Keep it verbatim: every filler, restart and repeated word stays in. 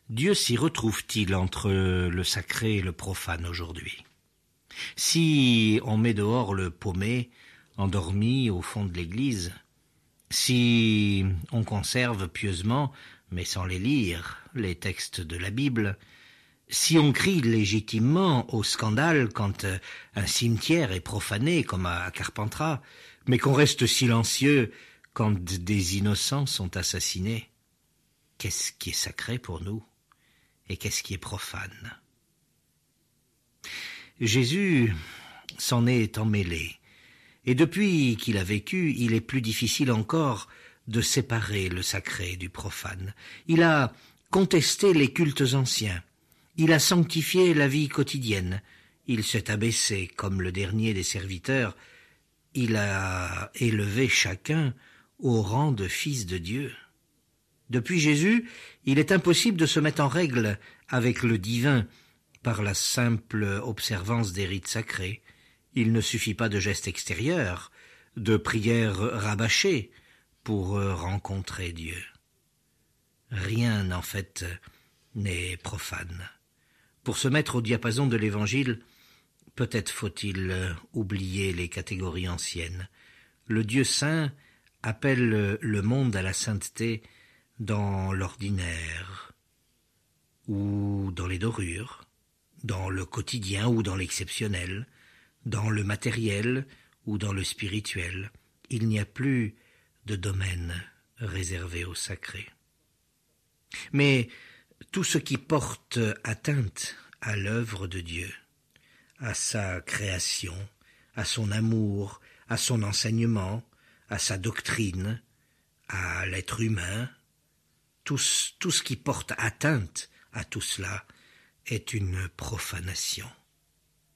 Dieu s'y retrouve-t-il entre le sacré et le profane aujourd'hui? Si on met dehors le paumé, endormi au fond de l'église, si on conserve pieusement, mais sans les lire, les textes de la Bible, si on crie légitimement au scandale quand un cimetière est profané comme à Carpentras, mais qu'on reste silencieux quand des innocents sont assassinés, qu'est-ce qui est sacré pour nous et qu'est-ce qui est profane? Jésus s'en est emmêlé, et depuis qu'il a vécu, il est plus difficile encore de séparer le sacré du profane. Il a contesté les cultes anciens, il a sanctifié la vie quotidienne, il s'est abaissé comme le dernier des serviteurs, il a élevé chacun au rang de fils de Dieu. Depuis Jésus, il est impossible de se mettre en règle avec le divin par la simple observance des rites sacrés. Il ne suffit pas de gestes extérieurs, de prières rabâchées pour rencontrer Dieu. Rien, en fait, n'est profane. Pour se mettre au diapason de l'Évangile, peut-être faut-il oublier les catégories anciennes. Le Dieu saint appelle le monde à la sainteté dans l'ordinaire ou dans les dorures, dans le quotidien ou dans l'exceptionnel, dans le matériel ou dans le spirituel. Il n'y a plus de domaine réservé au sacré. Mais tout ce qui porte atteinte à l'œuvre de Dieu, à sa création, à son amour, à son enseignement, à sa doctrine, à l'être humain, tout, tout ce qui porte atteinte à tout cela est une profanation.